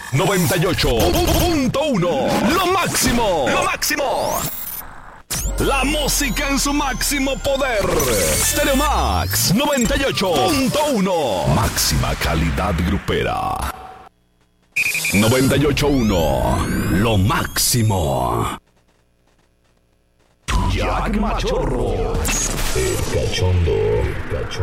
98.1. Lo máximo. Lo máximo. La música en su máximo poder. Stereo Max 98.1. Máxima calidad grupera. 98.1. Lo máximo. Jack Machorro. El cachondo.